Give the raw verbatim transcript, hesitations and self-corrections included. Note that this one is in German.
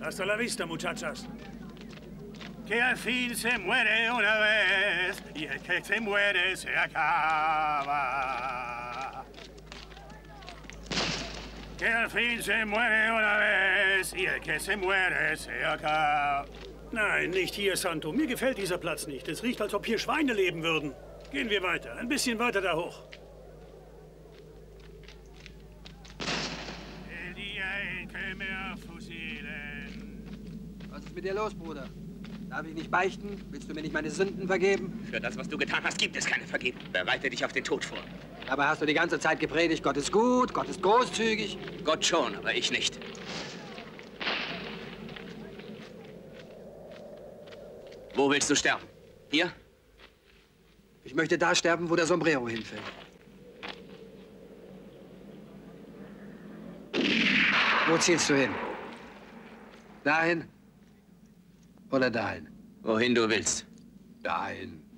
Hasta la vista, muchachas. Que al fin se muere una vez y el que se muere se acaba. Que al fin se muere una vez y el que se muere se acaba. Nein, nicht hier, Santo. Mir gefällt dieser Platz nicht. Es riecht, als ob hier Schweine leben würden. Gehen wir weiter. Ein bisschen weiter da hoch. Was ist mit dir los, Bruder? Darf ich nicht beichten? Willst du mir nicht meine Sünden vergeben? Für das, was du getan hast, gibt es keine Vergebung. Bereite dich auf den Tod vor. Aber hast du die ganze Zeit gepredigt, Gott ist gut, Gott ist großzügig? Gott schon, aber ich nicht. Wo willst du sterben? Hier? Ich möchte da sterben, wo der Sombrero hinfällt. Wo zielst du hin? Dahin oder dahin? Wohin du willst. Dahin.